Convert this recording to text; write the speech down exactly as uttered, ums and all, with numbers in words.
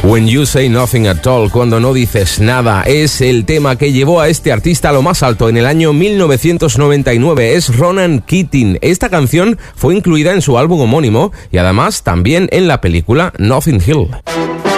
When You Say Nothing At All, cuando no dices nada, es el tema que llevó a este artista a lo más alto en el año mil novecientos noventa y nueve. Es Ronan Keating. Esta canción fue incluida en su álbum homónimo y además también en la película Notting Hill.